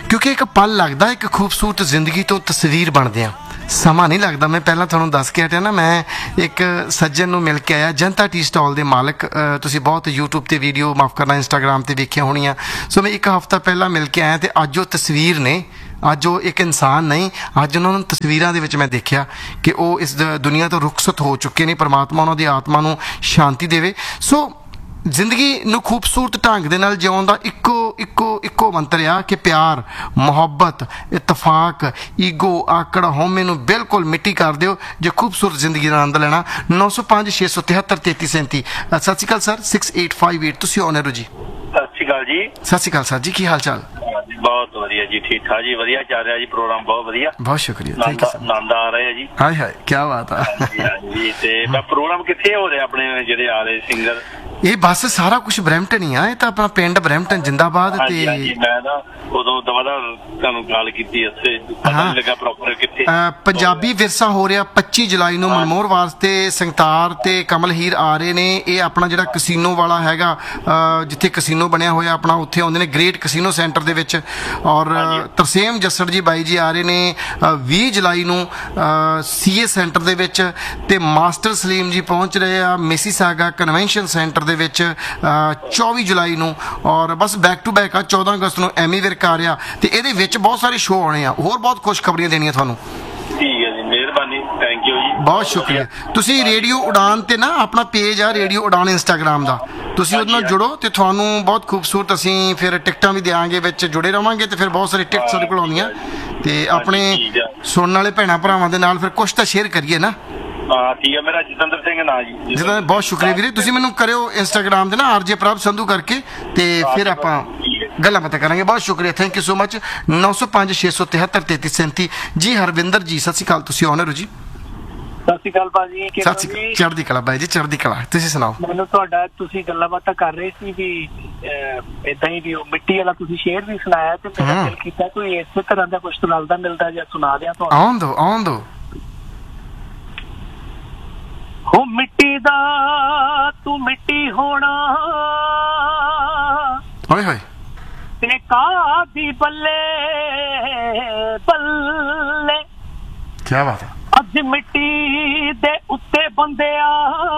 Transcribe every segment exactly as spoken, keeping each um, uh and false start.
क्योंकि एक पल लगता एक खूबसूरत जिंदगी तो तस्वीर बनते हैं, ਸਮਾਂ नहीं लगता। मैं पहला ਤੁਹਾਨੂੰ दस के हटिया ना, मैं एक सज्जन ਨੂੰ मिल के आया, जनता टी स्टॉल के मालक। ਤੁਸੀਂ बहुत यूट्यूब ਤੇ ਵੀਡੀਓ ਮਾਫ ਕਰਨਾ इंस्टाग्राम ਤੇ ਵੇਖੀਆਂ ਹੋਣੀਆਂ। ਸੋ मैं एक हफ्ता पहला मिल के आया ਤੇ ਅੱਜ ਉਹ ਤਸਵੀਰ ਨੇ, ਅੱਜ ਉਹ ਇੱਕ ਇਨਸਾਨ ਨਹੀਂ, ਅੱਜ ਉਹਨਾਂ ਨੂੰ ਤਸਵੀਰਾਂ ਦੇ ਵਿੱਚ ਮੈਂ ਦੇਖਿਆ ਕਿ ਉਹ ਇਸ ਦੁਨੀਆ ਤੋਂ ਰੁਖਸਤ ਹੋ ਚੁੱਕੇ ਨੇ। ਪਰਮਾਤਮਾ ਉਹਨਾਂ ਦੀ ਆਤਮਾ ਨੂੰ ਸ਼ਾਂਤੀ ਦੇਵੇ। ਸੋ ਜ਼ਿੰਦਗੀ ਨੂੰ ਖੂਬਸੂਰਤ ਢੰਗ ਦੇ ਨਾਲ ਜਿਉਣ ਦਾ ਇੱਕੋ ਇੱਕੋ ਇੱਕੋ ਮੰਤਰ ਆ ਕਿ ਪਿਆਰ, ਮੁਹੱਬਤ, ਇਤਫਾਕ, ਈਗੋ, ਆਕੜ, ਹਉਮੈ ਨੂੰ ਬਿਲਕੁਲ ਮਿੱਟੀ ਕਰ ਦਿਓ ਜੇ ਖੂਬਸੂਰਤ ਜ਼ਿੰਦਗੀ ਦਾ ਆਨੰਦ ਲੈਣਾ। ਨੌ ਸੌ ਪੰਜ ਛੇ ਸੌ ਤਿਹੱਤਰ ਤੇਤੀ ਸੈਂਤੀ। ਸਤਿ ਸ਼੍ਰੀ ਅਕਾਲ sir. Six eight five eight. ਤੁਸੀਂ ਆਨਰ ਹੋ ਜੀ। ਸਤਿ ਸ਼੍ਰੀ ਅਕਾਲ ਜੀ। ਸਤਿ ਸ਼੍ਰੀ ਅਕਾਲ ਸਰ ਜੀ, ਕੀ ਹਾਲ ਚਾਲ? ਬਹੁਤ ਵਧੀਆ ਜੀ, ਠੀਕ ਠਾਕ ਜੀ, ਵਧੀਆ ਚੱਲ ਰਿਹਾ ਜੀ ਪ੍ਰੋਗਰਾਮ, ਬਹੁਤ ਵਧੀਆ। ਬਹੁਤ ਸ਼ੁਕਰੀਆ, ਥੈਂਕ ਯੂ ਸਰ। ਆਨੰਦ ਆ ਰਿਹਾ ਜੀ। ਹਾਏ ਹਾਏ, ਕੀ ਬਾਤ ਆ। ਹਾਂਜੀ, ਤੇ ਮੈਂ ਪ੍ਰੋਗਰਾਮ ਕਿੱਥੇ ਹੋ ਰਿਹਾ ਆਪਣੇ ਜਿਹੜੇ ਆ ਰਹੇ ਸਿੰਗਰ? ਇਹ ਬਸ ਸਾਰਾ ਕੁਝ ਬਰੈਂਪਟਨ ਹੀ ਆ। ਇਹ ਤਾਂ ਆਪਣਾ ਪਿੰਡ ਬਰੈਂਪਟਨ ਜਿੰਦਾਬਾਦ। ਤੇ ਮੈਂ ਨਾ ਉਦੋਂ ਦੁਬਾਰਾ ਤੁਹਾਨੂੰ ਕਾਲ ਕੀਤੀ, ਇੱਥੇ ਪਤਾ ਨਹੀਂ ਲੱਗਾ ਪ੍ਰੋਪਰ ਕਿੱਥੇ। ਪੰਜਾਬੀ ਵਿਰਸਾ ਹੋ ਰਿਹਾ ਪੱਚੀ ਜੁਲਾਈ ਨੂੰ ਮਨਮੋਹਰ ਵਾਸਤੇ ਸੰਗਤਾਰ ਤੇ ਕਮਲ ਹੀਰ ਆ ਰਹੇ ਨੇ। ਇਹ ਆਪਣਾ ਜਿਹੜਾ ਕਸੀਨੋ ਵਾਲਾ ਹੈਗਾ, ਜਿੱਥੇ ਕਸੀਨੋ ਬਣਿਆ ਹੋਇਆ ਆਪਣਾ, ਉੱਥੇ ਆਉਂਦੇ ਨੇ ਗ੍ਰੇਟ ਕਸੀਨੋ ਸੈਂਟਰ ਦੇ ਵਿੱਚ। ਔਰ ਤਰਸੇਮ ਜੱਸੜ ਜੀ ਬਾਈ ਜੀ ਆ ਰਹੇ ਨੇ ਵੀਹ ਜੁਲਾਈ ਨੂੰ ਸੀਏ ਸੈਂਟਰ ਦੇ ਵਿੱਚ। ਤੇ ਮਾਸਟਰ ਸਲੀਮ ਜੀ ਪਹੁੰਚ ਰਹੇ ਆ ਮਿਸੀਸਾਗਾ ਕਨਵੈਨਸ਼ਨ ਸੈਂਟਰ ਦੇ ਵਿੱਚ ਚੌਵੀ ਜੁਲਾਈ ਨੂੰ। ਔਰ ਬਸ ਬੈਕ ਟੂ ਬੈਕ ਆ ਚੌਦਾਂ ਅਗਸਤ ਨੂੰ ਐਮੀ ਵਿਰਕ ਆ ਰਿਹਾ। ਤੇ ਇਹਦੇ ਵਿੱਚ ਬਹੁਤ ਸਾਰੇ ਸ਼ੋਅ ਆਉਣੇ ਆ, ਹੋਰ ਬਹੁਤ ਖੁਸ਼ਖਬਰੀਆਂ ਦੇਣੀਆਂ ਤੁਹਾਨੂੰ। ਠੀਕ ਹੈ ਜੀ, ਮਿਹਰਬਾਨੀ, ਥੈਂਕ ਯੂ ਜੀ, ਬਹੁਤ ਸ਼ੁਕਰੀਆ। ਤੁਸੀਂ ਰੇਡੀਓ ਉਡਾਨ ਤੇ ਨਾ ਆਪਣਾ ਪੇਜ ਆ ਰੇਡੀਓ ਉਡਾਨ ਇੰਸਟਾਗ੍ਰਾਮ ਦਾ, ਤੁਸੀਂ ਉਹਦੇ ਨਾਲ ਜੁੜੋ ਤੇ ਤੁਹਾਨੂੰ ਬਹੁਤ ਖੂਬਸੂਰਤ ਅਸੀਂ ਫਿਰ ਟਿਕਟਾਂ ਵੀ ਦਿਆਂਗੇ, ਵਿੱਚ ਜੁੜੇ ਰਵਾਂਗੇ। ਤੇ ਫਿਰ ਬਹੁਤ ਸਾਰੀ ਟਿਕਟ ਸਾਡੇ ਕੋਲ ਆਉਂਦੀਆਂ ਤੇ ਆਪਣੇ ਸੁਣਨ ਵਾਲੇ ਭੈਣਾਂ ਭਰਾਵਾਂ ਦੇ ਨਾਲ ਫਿਰ ਕੁਛ ਤਾਂ ਸ਼ੇਅਰ ਕਰੀਏ ਨਾ। ਹਾਂ ਠੀਕ ਹੈ, ਮੇਰਾ ਜਤਿੰਦਰ ਸਿੰਘ ਨਾਂ ਜੀ। ਜਤਿੰਦਰ, ਬਹੁਤ ਸ਼ੁਕਰੀਆ ਵੀਰੇ। ਤੁਸੀਂ ਮੈਨੂੰ ਕਰਿਓ ਇੰਸਟਾਗ੍ਰਾਮ ਤੇ ਨਾ ਆਰਜੇ ਪ੍ਰਭ ਸੰਧੂ ਕਰਕੇ, ਤੇ ਫਿਰ ਆਪਾਂ ਗੱਲਾਂ ਬਾਤਾਂ ਕਰਾਂਗੇ। ਬਹੁਤ ਸ਼ੁਕਰੀਆ, ਥੈਂਕ ਯੂ ਸੋ ਮਚ। ਨੌ ਸੌ ਪੰਜ ਛੇ ਸੌ ਤਿਹੱਤਰ ਤੇਤੀ ਸੈਂਤੀ। ਜੀ ਹਰਵਿੰਦਰ ਜੀ, ਸਤਿ ਸ਼੍ਰੀ ਅਕਾਲ। ਤੁਸੀਂ ਆਨਰ ਹੋ ਜੀ। ਸਤਿ ਸ਼੍ਰੀ ਅਕਾਲ ਭਾਜੀ। ਸਤਿ ਸ਼੍ਰੀ ਅਕਾਲ। ਚੜ੍ਹਦੀ ਕਲਾ ਬਾਈ ਜੀ, ਚੜ੍ਹਦੀ ਕਲਾ। ਤੁਸੀਂ ਸੁਣਾਓ। ਮੈਨੂੰ ਤੁਹਾਡਾ, ਤੁਸੀਂ ਗੱਲਾਂ ਬਾਤਾਂ ਕਰ ਰਹੇ ਸੀ ਵੀ ਏਦਾਂ ਹੀ ਵੀ ਉਹ ਮਿੱਟੀ ਵਾਲਾ ਤੁਸੀਂ ਸ਼ੇਰ ਵੀ ਸੁਣਾਇਆ, ਤੇ ਮੇਰਾ ਦਿਲ ਕੀਤਾ ਕੋਈ ਇਸੇ ਤਰ੍ਹਾਂ ਦਾ ਕੁਛ ਰਲਦਾ ਮਿਲਦਾ ਜਾਂ ਸੁਣਾ ਦਿਆਂ ਤੁਹਾਨੂੰ। ਆਉਣ ਦੋ ਆਉਣ ਦੋ। ਹੋ ਮਿੱਟੀ ਦਾ ਤੂੰ ਮਿੱਟੀ ਹੋਣਾ, ਹੋਏ ਹੋਏ ਤੇ ਕਾਦੀ ਬੱਲੇ ਬੱਲੇ। ਕੀ ਬਾਤ ਹੈ। ਅੱਜ ਮਿੱਟੀ ਦੇ ਉੱਤੇ ਬੰਦਿਆ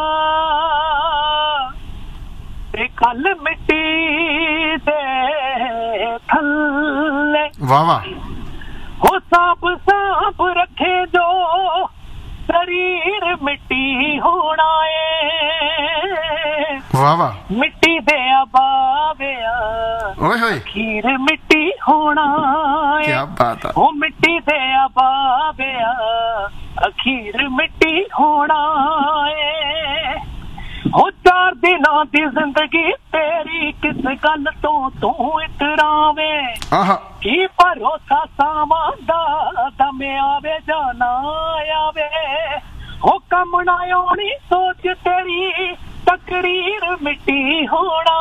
ਤੇ ਕੱਲ ਮਿੱਟੀ ਦੇ ਥੱਲੇ। ਵਾਹ ਵਾਹ। ਹੋ ਸਾਂਭ ਸਾਂਭ ਰੱਖੇ ਜੋ ਸਰੀਰ ਮਿੱਟੀ ਹੋਣਾ ਏ। ਵਾਹ ਵਾਹ। ਮਿੱਟੀ ਦੇ ਆਬਾਵਿਆ ਓਏ ਹੋਏ, ਅਖੀਰ ਮਿੱਟੀ ਹੋਣਾ ਏ। ਕੀ ਬਾਤ ਆ। ਉਹ ਮਿੱਟੀ ਦੇ ਆਬਾਵਿਆ ਅਖੀਰ ਮਿੱਟੀ ਹੋਣਾ ਏ। ਉਹ ਚਾਰ ਦਿਨਾਂ ਦੀ ਜ਼ਿੰਦਗੀ ਤੇਰੀ ਕਿਸ ਗੱਲ ਤੋਂ ਤੂੰ ਇਤਰਾਵੇ। ਆਹਾ, ਕੀ ਭਰੋਸਾ ਸਾਵਾਂ ਦਾ ਦਮ ਆਵੇ ਜਾਂ ਨਾ ਆਵੇ। ਉਹ ਕੰਮ ਨਾ ਆਉਣੀ ਸੋਚ ਤੇਰੀ, ਤਕਰੀਰ ਮਿੱਟੀ ਹੋਣਾ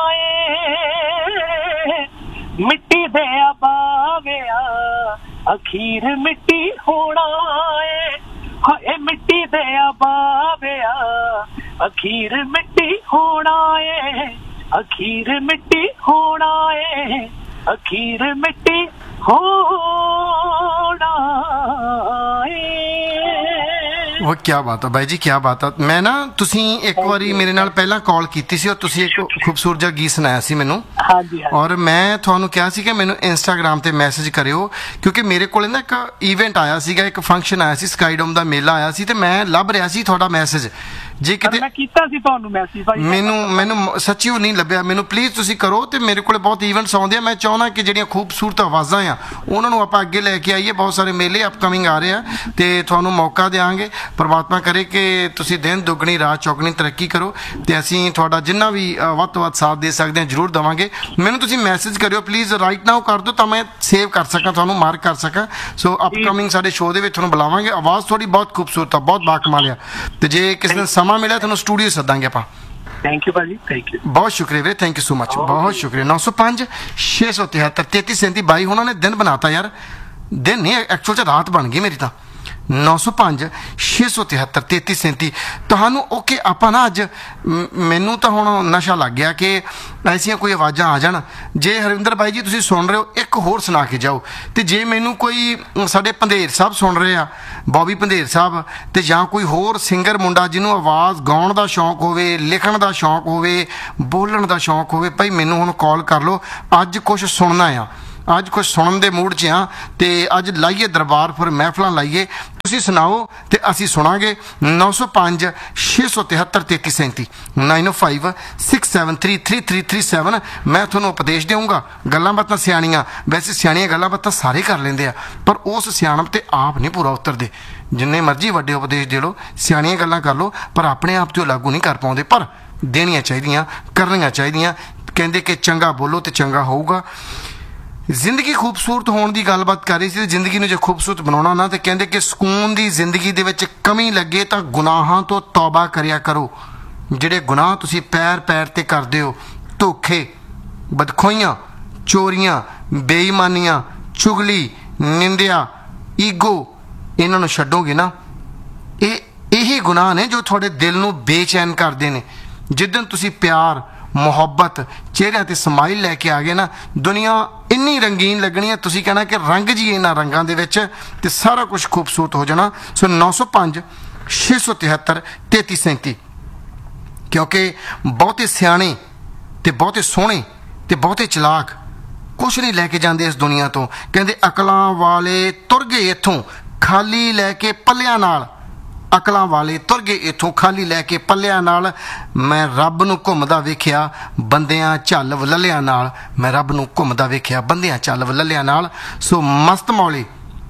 ਏ। ਮਿੱਟੀ ਦੇ ਆਬਾਵਿਆ ਅਖੀਰ ਮਿੱਟੀ ਹੋਣਾ ਏ। ਹਾਏ ਮਿੱਟੀ ਦੇ ਆਬਾਵਿਆ ਅਖੀਰ ਮਿੱਟੀ ਹੋਣਾ ਏ। ਅਖੀਰ ਮਿੱਟੀ ਹੋਣਾ ਏ। ਅਖੀਰ ਮਿੱਟੀ ਹੋਣਾ ਏ। ਉਹ ਕੀ ਬਾਤ ਆ ਬਾਈ ਜੀ, ਕੀ ਬਾਤ ਆ। ਮੈਂ ਨਾ, ਤੁਸੀਂ ਇੱਕ ਵਾਰੀ ਮੇਰੇ ਨਾਲ ਪਹਿਲਾਂ ਕਾਲ ਕੀਤੀ ਸੀ ਔਰ ਤੁਸੀਂ ਇੱਕ ਖੂਬਸੂਰਤ ਜਿਹਾ ਗੀਤ ਸੁਣਾਇਆ ਸੀ ਮੈਨੂੰ। ਹਾਂਜੀ। ਔਰ ਮੈਂ ਤੁਹਾਨੂੰ ਕਿਹਾ ਸੀ ਕਿ ਮੈਨੂੰ ਇੰਸਟਾਗ੍ਰਾਮ ਤੇ ਮੈਸੇਜ ਕਰਿਓ, ਕਿਉਂਕਿ ਮੇਰੇ ਕੋਲ ਨਾ ਇੱਕ ਈਵੈਂਟ ਆਇਆ ਸੀਗਾ, ਇੱਕ ਫੰਕਸ਼ਨ ਆਇਆ ਸੀ, ਸਕਾਈਡੋਮ ਦਾ ਮੇਲਾ ਆਇਆ ਸੀ, ਤੇ ਮੈਂ ਲੱਭ ਰਿਹਾ ਸੀ ਤੁਹਾਡਾ ਮੈਸੇਜ। ਜੇ ਕਿਤੇ ਮੈਂ ਕੀਤਾ ਸੀ ਤੁਹਾਨੂੰ ਮੈਸੇਜ ਭਾਈ, ਮੈਨੂੰ ਮੈਨੂੰ ਸੱਚੀ ਉਹ ਨਹੀਂ ਲੱਭਿਆ। ਮੈਨੂੰ ਪਲੀਜ਼ ਤੁਸੀਂ ਕਰੋ। ਤੇ ਮੇਰੇ ਕੋਲ ਬਹੁਤ ਈਵੈਂਟਸ ਆਉਂਦੇ ਆ, ਮੈਂ ਚਾਹੁੰਦਾ ਕਿ ਜਿਹੜੀਆਂ ਖੂਬਸੂਰਤ ਆਵਾਜ਼ਾਂ ਆ ਉਹਨਾਂ ਨੂੰ ਆਪਾਂ ਅੱਗੇ ਲੈ ਕੇ ਆਈਏ। ਬਹੁਤ ਸਾਰੇ ਮੇਲੇ ਅਪਕਮਿੰਗ ਆ ਰਹੇ ਆ ਤੇ ਤੁਹਾਨੂੰ ਮੌਕਾ ਦਿਆਂਗੇ। ਪਰਮਾਤਮਾ ਕਰੇ ਕਿ ਤੁਸੀਂ ਦਿਨ ਦੁੱਗਣੀ ਰਾਤ ਚੌਗਣੀ ਤਰੱਕੀ ਕਰੋ, ਤੇ ਅਸੀਂ ਤੁਹਾਡਾ ਜਿੰਨਾ ਵੀ ਵੱਧ ਤੋਂ ਵੱਧ ਸਾਥ ਦੇ ਸਕਦੇ ਹਾਂ ਜ਼ਰੂਰ ਦੇਵਾਂਗੇ। ਮੈਨੂੰ ਤੁਸੀਂ ਮੈਸੇਜ ਕਰਿਓ ਪਲੀਜ਼, ਰਾਈਟ ਨਾਓ ਕਰ ਦਿਓ ਤਾਂ ਮੈਂ ਸੇਵ ਕਰ ਸਕਾਂ, ਤੁਹਾਨੂੰ ਮਾਰਕ ਕਰ ਸਕਾਂ। ਸੋ ਅਪਕਮਿੰਗ ਸਾਡੇ ਸ਼ੋਅ ਦੇ ਵਿੱਚ ਤੁਹਾਨੂੰ ਬੁਲਾਵਾਂਗੇ। ਆਵਾਜ਼ ਤੁਹਾਡੀ ਬਹੁਤ ਖੂਬਸੂਰਤ ਆ, ਬਹੁਤ ਬਾਕਮਾਲ ਆ। ਤੇ ਜੇ ਕਿਸੇ ਦਿਨ ਸਮਾਂ ਮਿਲਿਆ ਤੁਹਾਨੂੰ ਸਟੂਡੀਓ ਸੱਦਾਂਗੇ ਆਪਾਂ। ਥੈਂਕ ਯੂ ਭਾਜੀ, ਥੈਂਕ ਯੂ, ਬਹੁਤ ਸ਼ੁਕਰੀਆ ਵੀਰੇ, ਥੈਂਕ ਯੂ ਸੋ ਮਚ, ਬਹੁਤ ਸ਼ੁਕਰੀਆ। ਨੌ ਸੌ ਪੰਜ ਛੇ ਸੌ ਤਿਹੱਤਰ ਤੇਤੀ ਸੈਂਤੀ ਬਾਈ। ਉਹਨਾਂ ਨੇ ਦਿਨ ਬਣਾਤਾ ਯਾਰ, ਦਿਨ ਨਹੀਂ ਐਕਚੁਅਲ 'ਚ ਰਾਤ ਬਣ ਗਈ ਮੇਰੀ ਤਾਂ। ਨੌ ਸੌ ਪੰਜ ਛੇ ਸੌ ਤਿਹੱਤਰ ਤੇਤੀ ਸੈਂਤੀ। ਤੁਹਾਨੂੰ ਓਕੇ ਆਪਾਂ ਨਾ ਅੱਜ ਮ- ਮੈਨੂੰ ਤਾਂ ਹੁਣ ਨਸ਼ਾ ਲੱਗ ਗਿਆ ਕਿ ਐਸੀਆਂ ਕੋਈ ਆਵਾਜ਼ਾਂ ਆ ਜਾਣ। ਜੇ ਹਰਵਿੰਦਰ ਬਾਈ ਜੀ ਤੁਸੀਂ ਸੁਣ ਰਹੇ ਹੋ ਇੱਕ ਹੋਰ ਸੁਣਾ ਕੇ ਜਾਓ, ਤੇ ਜੇ ਮੈਨੂੰ ਕੋਈ ਸਾਡੇ ਪੰਧੇਰ ਸਾਹਿਬ ਸੁਣ ਰਹੇ ਆ, ਬੌਬੀ ਪੰਧੇਰ ਸਾਹਿਬ, ਤੇ ਜਾਂ ਕੋਈ ਹੋਰ ਸਿੰਗਰ ਮੁੰਡਾ ਜਿਹਨੂੰ ਆਵਾਜ਼ ਗਾਉਣ ਦਾ ਸ਼ੌਂਕ ਹੋਵੇ, ਲਿਖਣ ਦਾ ਸ਼ੌਂਕ ਹੋਵੇ, ਬੋਲਣ ਦਾ ਸ਼ੌਂਕ ਹੋਵੇ, ਭਾਈ ਮੈਨੂੰ ਹੁਣ ਕਾਲ ਕਰ ਲਓ। ਅੱਜ ਕੁਛ ਸੁਣਨਾ ਆ, ਅੱਜ ਕੁਛ ਸੁਣਨ ਦੇ ਮੂਡ 'ਚ ਆ, ਤੇ ਅੱਜ ਲਾਈਏ ਦਰਬਾਰ ਫਿਰ ਮਹਿਫਲਾਂ ਲਾਈਏ। ਤੁਸੀਂ ਸੁਣਾਓ ਤੇ ਅਸੀਂ ਸੁਣਾਂਗੇ। ਨੌ ਸੌ ਪੰਜ ਛੇ ਸੌ ਤਿਹੱਤਰ ਤੇਤੀ ਸੈਂਤੀ ਨਾਈਨ ਓ five six seven three three three three seven. ਮੈਂ ਤੁਹਾਨੂੰ ਉਪਦੇਸ਼ ਦੇਵਾਂਗਾ, ਗੱਲਾਂ ਬਾਤਾਂ ਸਿਆਣੀਆਂ। ਵੈਸੇ ਸਿਆਣੀਆਂ ਗੱਲਾਂ ਬਾਤਾਂ ਸਾਰੇ ਕਰ ਲੈਂਦੇ ਆ, ਪਰ ਉਸ ਸਿਆਣਪ ਤੇ ਆਪ ਨਹੀਂ ਪੂਰਾ ਉਤਰਦੇ। ਜਿੰਨੇ ਮਰਜ਼ੀ ਵੱਡੇ ਉਪਦੇਸ਼ ਦੇ ਲਓ, ਸਿਆਣੀਆਂ ਗੱਲਾਂ ਕਰ ਲਓ, ਪਰ ਆਪਣੇ ਆਪ 'ਤੇ ਉਹ ਲਾਗੂ ਨਹੀਂ ਕਰ ਪਾਉਂਦੇ। ਪਰ ਦੇਣੀਆਂ ਚਾਹੀਦੀਆਂ, ਕਰਨੀਆਂ ਚਾਹੀਦੀਆਂ। ਕਹਿੰਦੇ ਕਿ ਚੰਗਾ ਬੋਲੋ ਤੇ ਚੰਗਾ ਹੋਊਗਾ। ਜ਼ਿੰਦਗੀ ਖੂਬਸੂਰਤ ਹੋਣ ਦੀ ਗੱਲਬਾਤ ਕਰ ਰਹੀ ਸੀ। ਜ਼ਿੰਦਗੀ ਨੂੰ ਜੇ ਖੂਬਸੂਰਤ ਬਣਾਉਣਾ ਨਾ, ਤੇ ਕਹਿੰਦੇ ਕਿ ਸਕੂਨ ਦੀ ਜ਼ਿੰਦਗੀ ਦੇ ਵਿੱਚ ਕਮੀ ਲੱਗੇ ਤਾਂ ਗੁਨਾਹਾਂ ਤੋਂ ਤੌਬਾ ਕਰਿਆ ਕਰੋ। ਜਿਹੜੇ ਗੁਨਾਹ ਤੁਸੀਂ ਪੈਰ ਪੈਰ ਤੇ ਕਰਦੇ ਹੋ, ਧੋਖੇ, ਬਦਖੋਈਆਂ, ਚੋਰੀਆਂ, ਬੇਈਮਾਨੀਆਂ, ਚੁਗਲੀ, ਨਿੰਦਿਆ, ਈਗੋ, ਇਹਨਾਂ ਨੂੰ ਛੱਡੋਗੇ ਨਾ, ਇਹ ਇਹੀ ਗੁਨਾਹ ਨੇ ਜੋ ਤੁਹਾਡੇ ਦਿਲ ਨੂੰ ਬੇਚੈਨ ਕਰਦੇ ਨੇ। ਜਿੱਦਣ ਤੁਸੀਂ ਪਿਆਰ, ਮੁਹੱਬਤ, ਚਿਹਰਿਆਂ ਤੇ ਸਮਾਈਲ ਲੈ ਕੇ ਆ ਗਏ ਨਾ, ਦੁਨੀਆ ਇੰਨੀ ਰੰਗੀਨ ਲੱਗਣੀ ਹੈ, ਤੁਸੀਂ ਕਹਿਣਾ ਕਿ ਰੰਗ ਜੀ ਇਹਨਾਂ ਰੰਗਾਂ ਦੇ ਵਿੱਚ, ਤੇ ਸਾਰਾ ਕੁਝ ਖੂਬਸੂਰਤ ਹੋ ਜਾਣਾ। ਸੋ ਨੌ ਸੌ ਪੰਜ ਛੇ ਸੌ ਤਿਹੱਤਰ ਤੇਤੀ ਸੈਂਤੀ। ਕਿਉਂਕਿ ਬਹੁਤੇ ਸਿਆਣੇ ਤੇ ਬਹੁਤੇ ਸੋਹਣੇ ਤੇ ਬਹੁਤੇ ਚਲਾਕ ਕੁਛ ਨਹੀਂ ਲੈ ਕੇ ਜਾਂਦੇ ਇਸ ਦੁਨੀਆ ਤੋਂ। ਕਹਿੰਦੇ ਅਕਲਾਂ ਵਾਲੇ ਤੁਰ ਗਏ ਇੱਥੋਂ ਖਾਲੀ ਲੈ ਕੇ ਪੱਲਿਆਂ ਨਾਲ। ਅਕਲਾਂ ਵਾਲੇ ਤੁਰ ਗਏ ਇੱਥੋਂ ਖਾਲੀ ਲੈ ਕੇ ਪੱਲਿਆਂ ਨਾਲ। ਮੈਂ ਰੱਬ ਨੂੰ ਘੁੰਮਦਾ ਵੇਖਿਆ ਬੰਦਿਆਂ ਝੱਲ ਵਲੱਲਿਆਂ ਨਾਲ। ਮੈਂ ਰੱਬ ਨੂੰ ਘੁੰਮਦਾ ਵੇਖਿਆ ਬੰਦਿਆਂ ਝੱਲ ਵਲੱਲਿਆਂ ਨਾਲ। ਸੋ ਮਸਤ ਮੌਲੇ,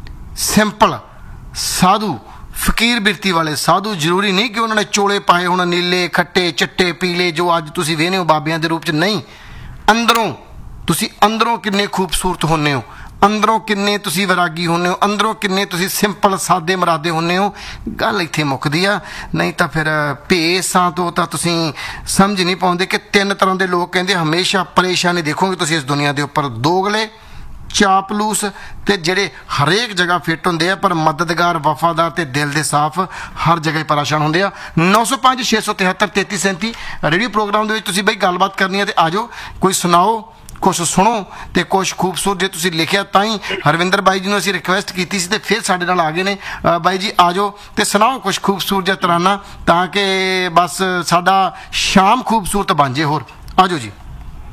ਸਿੰਪਲ ਸਾਧੂ, ਫਕੀਰ ਬਿਰਤੀ ਵਾਲੇ ਸਾਧੂ, ਜ਼ਰੂਰੀ ਨਹੀਂ ਕਿ ਉਹਨਾਂ ਨੇ ਚੋਲੇ ਪਾਏ ਹੋਣ ਨੀਲੇ, ਖੱਟੇ, ਚਿੱਟੇ, ਪੀਲੇ, ਜੋ ਅੱਜ ਤੁਸੀਂ ਵੇਖਦੇ ਹੋ ਬਾਬਿਆਂ ਦੇ ਰੂਪ 'ਚ। ਨਹੀਂ, ਅੰਦਰੋਂ ਤੁਸੀਂ ਅੰਦਰੋਂ ਕਿੰਨੇ ਖੂਬਸੂਰਤ ਹੁੰਦੇ ਹੋ, ਅੰਦਰੋਂ ਕਿੰਨੇ ਤੁਸੀਂ ਵੈਰਾਗੀ ਹੁੰਦੇ ਹੋ, ਅੰਦਰੋਂ ਕਿੰਨੇ ਤੁਸੀਂ ਸਿੰਪਲ ਸਾਦੇ ਮਰਾਦੇ ਹੁੰਦੇ ਹੋ। ਗੱਲ ਇੱਥੇ ਮੁੱਕਦੀ ਆ। ਨਹੀਂ ਤਾਂ ਫਿਰ ਭੇਸਾਂ ਤੋਂ ਤਾਂ ਤੁਸੀਂ ਸਮਝ ਨਹੀਂ ਪਾਉਂਦੇ ਕਿ ਤਿੰਨ ਤਰ੍ਹਾਂ ਦੇ ਲੋਕ ਕਹਿੰਦੇ ਹਮੇਸ਼ਾ ਪਰੇਸ਼ਾਨੀ ਦੇਖੋਗੇ ਤੁਸੀਂ ਇਸ ਦੁਨੀਆ ਦੇ ਉੱਪਰ। ਦੋਗਲੇ, ਚਾਪਲੂਸ, ਤੇ ਜਿਹੜੇ ਹਰੇਕ ਜਗ੍ਹਾ ਫਿੱਟ ਹੁੰਦੇ ਆ ਪਰ ਮਦਦਗਾਰ, ਵਫਾਦਾਰ ਤੇ ਦਿਲ ਦੇ ਸਾਫ਼ ਹਰ ਜਗ੍ਹਾ ਹੀ ਪਰੇਸ਼ਾਨ ਹੁੰਦੇ ਆ। ਨੌ ਸੌ ਪੰਜ ਛੇ ਸੌ ਤਿਹੱਤਰ ਤੇਤੀ ਸੈਂਤੀ ਰੇਡੀਓ ਪ੍ਰੋਗਰਾਮ ਦੇ ਵਿੱਚ ਤੁਸੀਂ ਬਈ ਗੱਲਬਾਤ ਕਰਨੀ ਹੈ, ਤੇ ਆ ਜਾਓ, ਕੋਈ ਸੁਣਾਓ, ਕੁਛ ਸੁਣੋ ਤੇ ਕੁਛ ਖੂਬਸੂਰਤ। ਜੇ ਤੁਸੀਂ ਲਿਖਿਆ ਤਾਂ ਹੀ ਹਰਵਿੰਦਰ ਬਾਈ ਜੀ ਨੂੰ ਅਸੀਂ ਰਿਕੁਐਸਟ ਕੀਤੀ ਸੀ, ਤੇ ਫਿਰ ਸਾਡੇ ਨਾਲ ਆ ਗਏ ਨੇ। ਬਾਈ ਜੀ ਆ ਜਾਓ ਤੇ ਸੁਣਾਓ ਕੁਛ ਖੂਬਸੂਰਤ ਜਿਹਾ ਤਰਾਨਾ, ਤਾਂ ਕਿ ਬਸ ਸਾਡਾ ਸ਼ਾਮ ਖੂਬਸੂਰਤ ਬਣ ਜੇ। ਹੋਰ ਆ ਜਾਓ ਜੀ।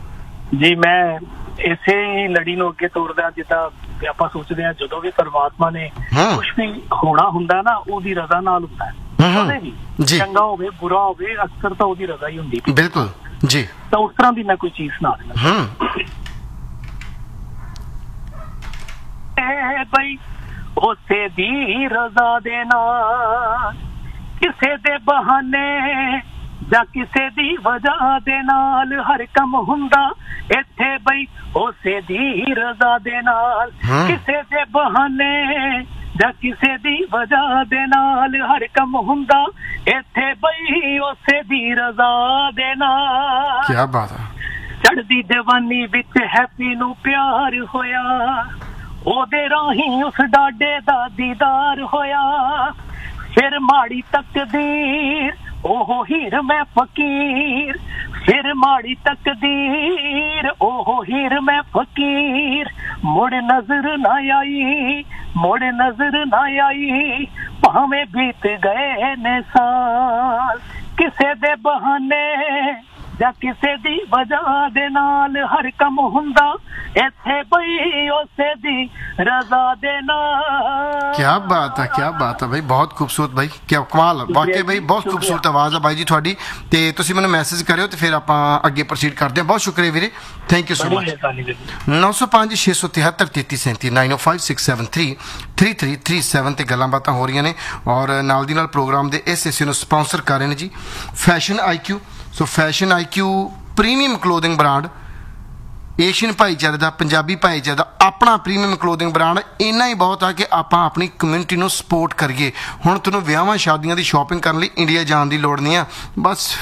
ਜੀ ਮੈਂ ਇਸੇ ਹੀ ਲੜੀ ਨੂੰ ਅੱਗੇ ਤੋਰਦਾ, ਜਿੱਦਾਂ ਆਪਾਂ ਸੋਚਦੇ ਹਾਂ ਜਦੋਂ ਵੀ ਪਰਮਾਤਮਾ ਨੇ ਕੁਛ ਵੀ ਹੋਣਾ ਹੁੰਦਾ ਨਾ, ਉਹਦੀ ਰਜ਼ਾ ਨਾਲ ਹੁੰਦਾ ਹੈ। ਜੀ, ਚੰਗਾ ਹੋਵੇ ਬੁਰਾ ਹੋਵੇ, ਅਕਸਰ ਤਾਂ ਉਹਦੀ ਰਜ਼ਾ ਹੀ ਹੁੰਦੀ। ਬਿਲਕੁਲ ਜੀ। ਤਾਂ ਉਸ ਤਰ੍ਹਾਂ ਦੀ ਮੈਂ ਕੋਈ ਚੀਜ਼ ਸੁਣਾ ਦਿੰਦਾ ਬਈ। ਉਸੇ ਦੀ ਰਜ਼ਾ ਦੇ ਨਾਲ, ਕਿਸੇ ਦੇ ਬਹਾਨੇ ਜਾਂ ਕਿਸੇ ਦੀ ਵਜ੍ਹਾ ਦੇ ਨਾਲ ਹਰ ਕੰਮ ਹੁੰਦਾ ਇੱਥੇ ਬਈ। ਉਸੇ ਦੀ ਰਜ਼ਾ ਦੇ ਨਾਲ, ਕਿਸੇ ਦੇ ਬਹਾਨੇ ਜਾਂ ਕਿਸੇ ਦੀ ਵਜ੍ਹਾ ਦੇ ਨਾਲ ਹਰ ਕੰਮ ਹੁੰਦਾ ਇੱਥੇ ਬਈ। ਉਸੇ ਦੀ ਰਜ਼ਾ ਦੇ ਨਾਲ। ਕੀ ਬਾਤ ਹੈ। ਚੜ੍ਹਦੀ ਜਵਾਨੀ ਵਿੱਚ ਹੈਪੀ ਨੂੰ ਪਿਆਰ ਹੋਇਆ, ਉਹਦੇ ਰਾਹੀਂ ਉਸ ਡਾਡੇ ਦਾ ਦੀਦਾਰ ਹੋਇਆ। ਫਿਰ ਮਾੜੀ ਤਕਦੀਰ, ਉਹ ਹੀਰ ਮੈਂ ਫਕੀਰ। ਫਿਰ ਮਾੜੀ ਤਕਦੀਰ, ਉਹ ਹੀਰ ਮੈਂ ਫਕੀਰ। ਮੁੜ ਨਜ਼ਰ ਨਾ ਆਈ, ਮੁੜ ਨਜ਼ਰ ਨਾ ਆਈ, ਭਾਵੇਂ ਬੀਤ ਗਏ ਨੇ ਸਾਲ। ਕਿਸੇ ਦੇ ਬਹਾਨੇ ਜਾਂ ਕਿਸੇ ਦੀ ਵਜ੍ਹਾ ਦੇ ਨਾਲ ਹਰ ਕੰਮ ਹੁੰਦਾ ਇੱਥੇ ਬਈ। ਉਸੇ ਦੀ ਰਜ਼ਾ ਦੇ ਨਾਲ। ਕੀ ਬਾਤ ਹੈ, ਕੀ ਬਾਤ ਹੈ ਭਾਈ, ਬਹੁਤ ਖੂਬਸੂਰਤ ਭਾਈ, ਕੀ ਕਮਾਲ। ਵਾਕਈ ਭਾਈ ਬਹੁਤ ਖੂਬਸੂਰਤ ਆਵਾਜ਼ ਹੈ ਬਾਈ ਜੀ ਤੁਹਾਡੀ। ਤੇ ਤੁਸੀਂ ਮੈਨੂੰ ਮੈਸੇਜ ਕਰਿਓ ਤੇ ਫਿਰ ਆਪਾਂ ਅੱਗੇ ਪ੍ਰੋਸੀਡ ਕਰਦੇ ਹਾਂ। ਬਹੁਤ ਸ਼ੁਕਰੀਆ ਵੀਰੇ, ਥੈਂਕ ਯੂ ਸੋ ਮਚ। ਨੌ ਸੌ ਪੰਜ ਛੇ ਸੌ ਤਿਹੱਤਰ ਤੇਤੀ ਸੈਂਤੀ ਨਾਈਨ ਓ five six seven three three three three seven ਤੇ ਗੱਲਾਂ ਬਾਤਾਂ ਹੋ ਰਹੀਆਂ ਨੇ। ਔਰ ਨਾਲ ਦੀ ਨਾਲ ਪ੍ਰੋਗਰਾਮ ਦੇ ਇਸ ਹਿੱਸੇ ਨੂੰ ਸਪਾਂਸਰ ਕਰ ਰਹੇ ਨੇ ਜੀ ਫੈਸ਼ਨ ਆਈ ਕਿਊ। ਸੋ ਫੈਸ਼ਨ ਆਈ ਕਿਊ ਪ੍ਰੀਮੀਅਮ ਕਲੋਥਿੰਗ ਬ੍ਰਾਂਡ, ਏਸ਼ੀਅਨ ਭਾਈਚਾਰੇ ਦਾ, ਪੰਜਾਬੀ ਭਾਈਚਾਰੇ ਦਾ ਆਪਣਾ ਪ੍ਰੀਮੀਅਮ ਕਲੋਥਿੰਗ ਬ੍ਰਾਂਡ। ਇੰਨਾ ਹੀ ਬਹੁਤ ਆ ਕਿ ਆਪਾਂ ਆਪਣੀ ਕਮਿਊਨਿਟੀ ਨੂੰ ਸਪੋਰਟ ਕਰੀਏ। ਹੁਣ ਤੁਹਾਨੂੰ ਵਿਆਹਾਂ ਸ਼ਾਦੀਆਂ ਦੀ ਸ਼ਾਪਿੰਗ ਕਰਨ ਲਈ ਇੰਡੀਆ ਜਾਣ ਦੀ ਲੋੜ ਨਹੀਂ ਆ। ਬਸ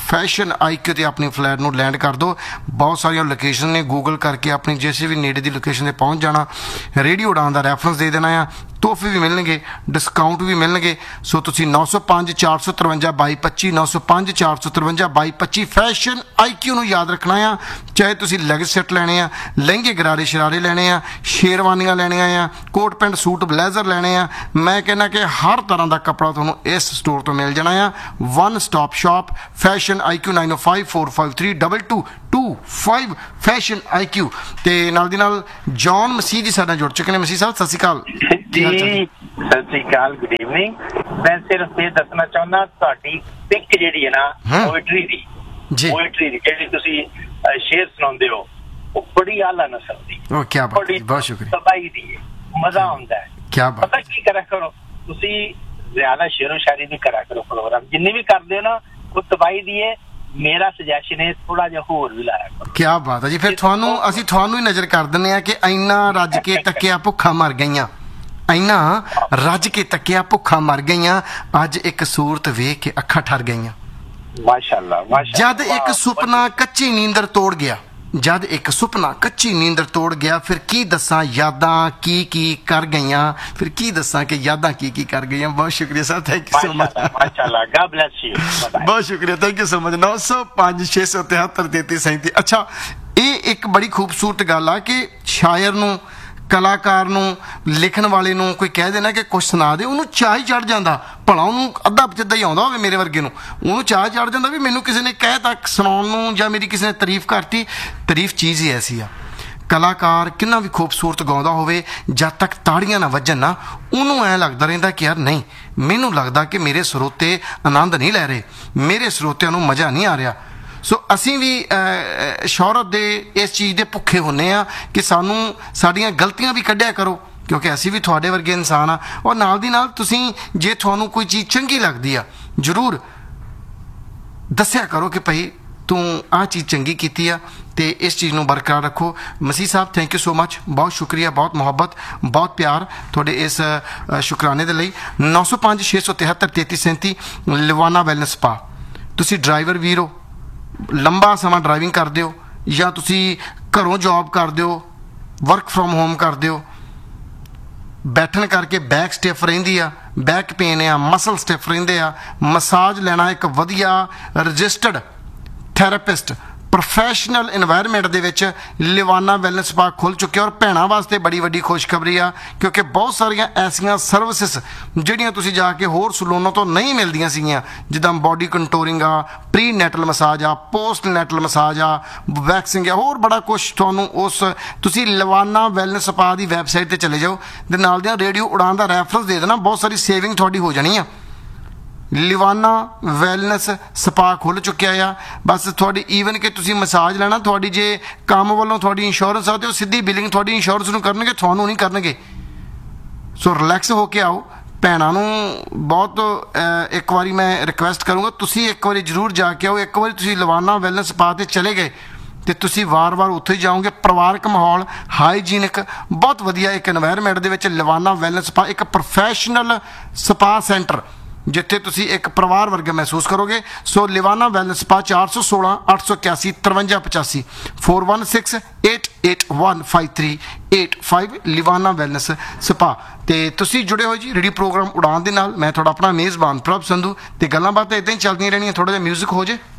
ਫੈਸ਼ਨ ਆਈਕਿਊ ਤੇ ਆਪਣੀ ਫਲਾਈਟ ਨੂੰ ਲੈਂਡ ਕਰ ਦਿਓ। ਬਹੁਤ ਸਾਰੀਆਂ ਲੋਕੇਸ਼ਨ ਨੇ, ਗੂਗਲ ਕਰਕੇ ਆਪਣੀ ਜਿਸ ਵੀ ਨੇੜੇ ਦੀ ਲੋਕੇਸ਼ਨ ਤੇ ਪਹੁੰਚ ਜਾਣਾ। ਰੇਡੀਓ ਉਡਾਨ ਦਾ ਰੈਫਰੈਂਸ ਦੇ ਦੇਣਾ ਆ, ਤੋਹਫੇ ਵੀ ਮਿਲਣਗੇ, ਡਿਸਕਾਊਂਟ ਵੀ ਮਿਲਣਗੇ। ਸੋ ਤੁਸੀਂ ਨੌ ਸੌ ਪੰਜ ਚਾਰ ਸੌ ਤਰਵੰਜਾ ਬਾਈ ਪੱਚੀ ਨੌ ਸੌ ਪੰਜ ਚਾਰ ਸੌ ਤਰਵੰਜਾ ਬਾਈ ਪੱਚੀ ਫੈਸ਼ਨ ਆਈਕਿਊ ਨੂੰ ਯਾਦ ਰੱਖਣਾ ਆ। ਚਾਹੇ ਤੁਸੀਂ ਲੈਗ ਸੈੱਟ ਲੈਣੇ ਆ, ਲਹਿੰਗੇ ਗਰਾਰੇ ਸ਼ਰਾਰੇ ਲੈਣੇ ਆ, ਸ਼ੇਰਵਾਨੀਆਂ ਲੈਣੀਆਂ ਆ, ਕੋਟ ਪੈਂਟ ਸੂਟ ਬਲੇਜ਼ਰ ਲੈਣੇ ਆ, ਮੈਂ ਕਹਿੰਦਾ ਕਿ ਹਰ ਤਰ੍ਹਾਂ ਦਾ ਕੱਪੜਾ ਤੁਹਾਨੂੰ ਇਸ ਸਟੋਰ ਤੋਂ ਮਿਲ ਜਾਣਾ ਆ। One stop shop fashion IQ nine O five four five three double two to five fashion IQ. ਤੇ ਨਾਲ ਦੀ ਨਾਲ ਜੌਨ ਮਸੀਹ ਜੀ ਸਾਡੇ ਨਾਲ ਜੁੜ ਚੁੱਕੇ ਨੇ। ਮਸੀਹ ਸਾਹਿਬ ਸਤਿ ਸ਼੍ਰੀ ਅਕਾਲ ਜੀ। ਸਤਿ ਸ਼੍ਰੀ ਅਕਾਲ, ਗੁੱਡ ਈਵਨਿੰਗ। ਮੈਂ ਸਿਰਫ ਇਹ ਦੱਸਣਾ ਚਾਹੁੰਦਾ, ਤੁਹਾਡੀ ਪਿਕ ਜਿਹੜੀ ਹੈ ਨਾ ਪੋਇਟਰੀ ਦੀ ਜੀ, ਪੋਇਟਰੀ ਦੀ ਜਿਹੜੀ ਤੁਸੀਂ ਸ਼ੇਰ ਸੁਣਾਉਂਦੇ ਹੋ, ਉਹ ਬੜੀ ਆਲਾ ਨਸਲ ਦੀ, ਉਹ ਕੀ ਬਾਤ, ਬੜੀ ਬਹੁਤ ਸ਼ੁਕਰੀਆ, ਤਬਾਈ ਦੀ ਹੈ, ਮਜ਼ਾ ਆਉਂਦਾ ਹੈ। ਕੀ ਬਾਤ। ਪਤਾ ਕੀ ਕਰਿਆ ਕਰੋ, ਤੁਸੀਂ ਜ਼ਿਆਦਾ ਸ਼ੇਰੋ ਸ਼ਾਇਰੀ ਨਹੀਂ ਕਰਿਆ ਕਰੋ ਪ੍ਰੋਗਰਾਮ, ਜਿੰਨੇ ਵੀ ਕਰਦੇ ਹੋ ਨਾ ਉਹ ਤਬਾਈ ਦੀ ਹੈ। ਮੇਰਾ ਸੁਜੈਸ਼ਨ ਹੈ ਥੋੜਾ ਜਿਹਾ ਹੋਰ ਵੀ ਲਾਇਆ ਕਰੋ। ਕੀ ਬਾਤ ਹੈ ਜੀ। ਫਿਰ ਤੁਹਾਨੂੰ ਅਸੀਂ ਤੁਹਾਨੂੰ ਹੀ ਨਜ਼ਰ ਕਰ ਦਿੰਦੇ ਆ ਕਿ ਇੰਨਾ ਰੱਜ ਕੇ ਤੱਕਿਆ ਭੁੱਖਾ ਮਰ ਗਈਆਂ, ਇੰਨਾ ਰੱਜ ਕੇ ਤੱਕਿਆ ਭੁੱਖਾ ਮਰ ਗਈਆਂ, ਅੱਜ ਇੱਕ ਸੂਰਤ ਵੇਖ ਕੇ ਅੱਖਾਂ ਠਰ ਗਈਆਂ। ਮਾਸ਼ਾਅੱਲਾ, ਮਾਸ਼ਾਅੱਲਾ। ਜਦ ਇੱਕ ਸੁਪਨਾ ਕੱਚੀ ਨੀਂਦਰ ਤੋੜ ਗਿਆ, ਜਦ ਇੱਕ ਸੁਪਨਾ ਕੱਚੀ ਨੀਂਦਰ ਤੋੜ ਗਿਆ, ਫਿਰ ਕੀ ਦੱਸਾਂ ਯਾਦਾਂ ਕੀ ਕੀ ਕਰ ਗਈਆਂ, ਫਿਰ ਕੀ ਦੱਸਾਂ ਕਿ ਯਾਦਾਂ ਕੀ ਕੀ ਕਰ ਗਈਆਂ। ਬਹੁਤ ਸ਼ੁਕਰੀਆ sir, thank you so much. ਮਾਸ਼ਾਅੱਲਾ, ਗॉड ब्लेस यू। ਬਹੁਤ ਸ਼ੁਕਰੀਆ, ਥੈਂਕ ਯੂ ਸੋ ਮਚ। ਨੌ ਸੌ ਪੰਜ ਛੇ ਸੌ ਤਿਹੱਤਰ ਤੇਤੀ ਸੈਂਤੀ। ਅੱਛਾ, ਇਹ ਇੱਕ ਬੜੀ ਖੂਬਸੂਰਤ ਗੱਲ ਆ ਕਿ ਸ਼ਾਇਰ ਨੂੰ, ਕਲਾਕਾਰ ਨੂੰ, ਲਿਖਣ ਵਾਲੇ ਨੂੰ ਕੋਈ ਕਹਿ ਦੇਣਾ ਕਿ ਕੁਛ ਸੁਣਾ ਦੇ, ਉਹਨੂੰ ਚਾਹ ਹੀ ਚੜ ਜਾਂਦਾ। ਭਲਾ ਉਹਨੂੰ ਅੱਧਾ ਪਚੱਧਾ ਹੀ ਆਉਂਦਾ ਹੋਵੇ ਮੇਰੇ ਵਰਗੇ ਨੂੰ, ਉਹਨੂੰ ਚਾਹ ਚੜ ਜਾਂਦਾ ਵੀ ਮੈਨੂੰ ਕਿਸੇ ਨੇ ਕਹਿ ਤਾ ਸੁਣਾਉਣ ਨੂੰ, ਜਾਂ ਮੇਰੀ ਕਿਸੇ ਨੇ ਤਾਰੀਫ ਕਰਤੀ। ਤਾਰੀਫ ਚੀਜ਼ ਹੀ ਐਸੀ ਆ। ਕਲਾਕਾਰ ਕਿੰਨਾ ਵੀ ਖੂਬਸੂਰਤ ਗਾਉਂਦਾ ਹੋਵੇ, ਜਦ ਤੱਕ ਤਾੜੀਆਂ ਨਾ ਵੱਜਣ ਨਾ, ਉਹਨੂੰ ਐਂ ਲੱਗਦਾ ਰਹਿੰਦਾ ਕਿ ਯਾਰ ਨਹੀਂ, ਮੈਨੂੰ ਲੱਗਦਾ ਕਿ ਮੇਰੇ ਸਰੋਤੇ ਆਨੰਦ ਨਹੀਂ ਲੈ ਰਹੇ, ਮੇਰੇ ਸਰੋਤਿਆਂ ਨੂੰ ਮਜ਼ਾ ਨਹੀਂ ਆ ਰਿਹਾ। ਸੋ ਅਸੀਂ ਵੀ ਸ਼ੌਹਰਤ ਦੇ ਇਸ ਚੀਜ਼ ਦੇ ਭੁੱਖੇ ਹੁੰਦੇ ਆ ਕਿ ਸਾਨੂੰ ਸਾਡੀਆਂ ਗਲਤੀਆਂ ਵੀ ਕੱਢਿਆ ਕਰੋ, ਕਿਉਂਕਿ ਅਸੀਂ ਵੀ ਤੁਹਾਡੇ ਵਰਗੇ ਇਨਸਾਨ ਆ। ਔਰ ਨਾਲ ਦੀ ਨਾਲ ਤੁਸੀਂ ਜੇ ਤੁਹਾਨੂੰ ਕੋਈ ਚੀਜ਼ ਚੰਗੀ ਲੱਗਦੀ ਆ, ਜ਼ਰੂਰ ਦੱਸਿਆ ਕਰੋ ਕਿ ਭਾਈ ਤੂੰ ਆਹ ਚੀਜ਼ ਚੰਗੀ ਕੀਤੀ ਆ, ਤੇ ਇਸ ਚੀਜ਼ ਨੂੰ ਬਰਕਰਾਰ ਰੱਖੋ। ਮਸੀਹ ਸਾਹਿਬ, ਥੈਂਕ ਯੂ ਸੋ ਮਚ, ਬਹੁਤ ਸ਼ੁਕਰੀਆ, ਬਹੁਤ ਮੁਹੱਬਤ, ਬਹੁਤ ਪਿਆਰ ਤੁਹਾਡੇ ਇਸ ਸ਼ੁਕਰਾਨੇ ਦੇ ਲਈ। ਨੌ ਸੌ ਪੰਜ ਛੇ ਸੌ ਤਿਹੱਤਰ ਤੇਤੀ ਸੈਂਤੀ ਲਵਾਨਾ ਵੈਲਨੈਸ ਸਪਾ। ਤੁਸੀਂ ਡਰਾਈਵਰ ਵੀਰ ਹੋ, ਲੰਬਾ ਸਮਾਂ ਡਰਾਈਵਿੰਗ ਕਰਦੇ ਹੋ, ਜਾਂ ਤੁਸੀਂ ਘਰੋਂ ਜੌਬ ਕਰਦੇ ਹੋ, ਵਰਕ ਫਰੋਮ ਹੋਮ ਕਰਦੇ ਹੋ, ਬੈਠਣ ਕਰਕੇ ਬੈਕ ਸਟਿਫ ਰਹਿੰਦੀ ਆ, ਬੈਕ ਪੇਨ ਆ, ਮਸਲ ਸਟਿਫ ਰਹਿੰਦੇ ਆ, ਮਸਾਜ ਲੈਣਾ ਇੱਕ ਵਧੀਆ ਰਜਿਸਟਰਡ ਥੈਰੇਪਿਸਟ ਪ੍ਰੋਫੈਸ਼ਨਲ ਇਨਵਾਇਰਨਮੈਂਟ ਦੇ ਵਿੱਚ ਲਿਵਾਨਾ ਵੈਲਨੈਸ ਸਪਾ ਖੁੱਲ੍ਹ ਚੁੱਕਿਆ। ਔਰ ਭੈਣਾਂ ਵਾਸਤੇ ਬੜੀ ਵੱਡੀ ਖੁਸ਼ਖਬਰੀ ਆ, ਕਿਉਂਕਿ ਬਹੁਤ ਸਾਰੀਆਂ ਐਸੀਆਂ ਸਰਵਿਸਿਸ ਜਿਹੜੀਆਂ ਤੁਸੀਂ ਜਾ ਕੇ ਹੋਰ ਸਲੂਨਾਂ ਤੋਂ ਨਹੀਂ ਮਿਲਦੀਆਂ ਸੀਗੀਆਂ, ਜਿੱਦਾਂ ਬਾਡੀ ਕੰਟੋਰਿੰਗ ਆ, ਪ੍ਰੀ ਨੈਟਲ ਮਸਾਜ ਆ, ਪੋਸਟ ਨੈਟਲ ਮਸਾਜ ਆ, ਵੈਕਸਿੰਗ ਆ, ਹੋਰ ਬੜਾ ਕੁਛ ਤੁਹਾਨੂੰ ਉਸ ਤੁਸੀਂ ਲਿਵਾਨਾ ਵੈਲਨੈਸ ਸਪਾ ਦੀ ਵੈਬਸਾਈਟ 'ਤੇ ਚਲੇ ਜਾਓ, ਦੇ ਨਾਲ ਦੀਆਂ ਰੇਡੀਓ ਉਡਾਨ ਦਾ ਰੈਫਰੈਂਸ ਦੇ ਦੇਣਾ, ਬਹੁਤ ਸਾਰੀ ਸੇਵਿੰਗ ਤੁਹਾਡੀ ਹੋ ਜਾਣੀ ਆ। ਲਿਵਾਨਾ ਵੈਲਨੈਸ ਸਪਾ ਖੁੱਲ੍ਹ ਚੁੱਕਿਆ ਆ। ਬਸ ਤੁਹਾਡੀ ਈਵਨ ਕਿ ਤੁਸੀਂ ਮਸਾਜ ਲੈਣਾ, ਤੁਹਾਡੀ ਜੇ ਕੰਮ ਵੱਲੋਂ ਤੁਹਾਡੀ ਇੰਸ਼ੋਰੈਂਸ ਆ ਤੇ ਉਹ ਸਿੱਧੀ ਬਿਲਿੰਗ ਤੁਹਾਡੀ ਇੰਸ਼ੋਰੈਂਸ ਨੂੰ ਕਰਨਗੇ, ਤੁਹਾਨੂੰ ਨਹੀਂ ਕਰਨਗੇ। ਸੋ ਰਿਲੈਕਸ ਹੋ ਕੇ ਆਓ। ਭੈਣਾਂ ਨੂੰ ਬਹੁਤ ਇੱਕ ਵਾਰੀ ਮੈਂ ਰਿਕੁਐਸਟ ਕਰੂੰਗਾ, ਤੁਸੀਂ ਇੱਕ ਵਾਰੀ ਜ਼ਰੂਰ ਜਾ ਕੇ ਆਓ। ਇੱਕ ਵਾਰੀ ਤੁਸੀਂ ਲਿਵਾਨਾ ਵੈਲਨੈਸ ਸਪਾ 'ਤੇ ਚਲੇ ਗਏ ਤੇ ਤੁਸੀਂ ਵਾਰ-ਵਾਰ ਉੱਥੇ ਹੀ ਜਾਓਗੇ। ਪਰਿਵਾਰਕ ਮਾਹੌਲ, ਹਾਈਜੀਨਿਕ, ਬਹੁਤ ਵਧੀਆ ਇੱਕ ਇਨਵਾਇਰਨਮੈਂਟ ਦੇ ਵਿੱਚ ਲਿਵਾਨਾ ਵੈਲਨੈਸ ਸਪਾ, ਇੱਕ ਪ੍ਰੋਫੈਸ਼ਨਲ ਸਪਾ ਸੈਂਟਰ ਜਿੱਥੇ ਤੁਸੀਂ ਇੱਕ ਪਰਿਵਾਰ ਵਰਗਾ ਮਹਿਸੂਸ ਕਰੋਗੇ। ਸੋ ਲਿਵਾਨਾ ਵੈਲਨੈਸ ਸਪਾ ਚਾਰ ਸੌ ਸੋਲਾਂ ਅੱਠ ਸੌ ਇਕਿਆਸੀ ਤਰਵੰਜਾ ਪਚਾਸੀ four one six eight eight one five three eight five ਲਿਵਾਨਾ wellness spa. ਤੇ ਤੁਸੀਂ ਜੁੜੇ ਹੋਏ ਜੀ ਰੇਡੀਓ ਪ੍ਰੋਗਰਾਮ ਉਡਾਨ ਦੇ ਨਾਲ। ਮੈਂ ਤੁਹਾਡਾ ਆਪਣਾ ਮੇਜ਼ਬਾਨ ਪ੍ਰਭ ਸੰਧੂ, ਤੇ ਗੱਲਾਂ ਬਾਤਾਂ ਇੱਦਾਂ ਹੀ ਚੱਲਦੀਆਂ ਰਹਿਣੀਆਂ। ਥੋੜ੍ਹਾ ਜਿਹਾ ਮਿਊਜ਼ਿਕ ਹੋ ਜੇ।